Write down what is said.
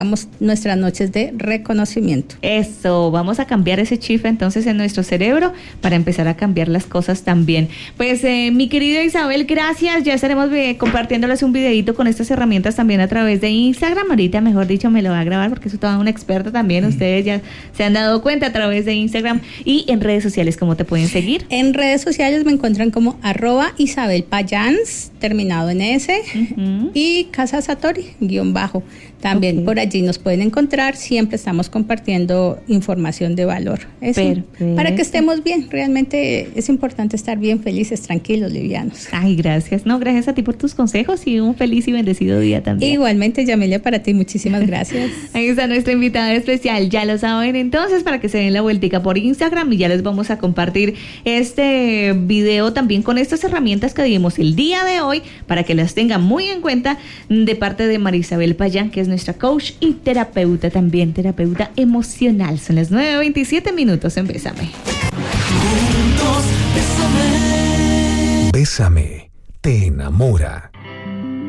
nuestras noches de reconocimiento. Eso, vamos a cambiar ese chip entonces en nuestro cerebro para empezar a cambiar las cosas también. Pues mi querida Isabel, gracias. Ya estaremos compartiéndoles un videito con estas herramientas también a través de Instagram. Ahorita, mejor dicho, me lo va a grabar porque soy toda una experta también. Ustedes ya se han dado cuenta a través de Instagram y en redes sociales. ¿Cómo te pueden seguir? En redes sociales me encuentran como @IsabelPayans, terminado en S, y Casa Satori, _. También por allí nos pueden encontrar, siempre estamos compartiendo información de valor. Para que estemos bien, realmente es importante estar bien, felices, tranquilos, livianos. Ay, gracias. No, gracias a ti por tus consejos y un feliz y bendecido día también. Igualmente, Yamelia, para ti, muchísimas gracias. Ahí está nuestra invitada especial, ya lo saben entonces, para que se den la vueltica por Instagram y ya les vamos a compartir este video también con estas herramientas que dimos el día de hoy para que las tengan muy en cuenta de parte de María Isabel Payán, que es nuestra coach y terapeuta también, terapeuta emocional. Son las 9:27 minutos en Bésame. Bésame, te enamora.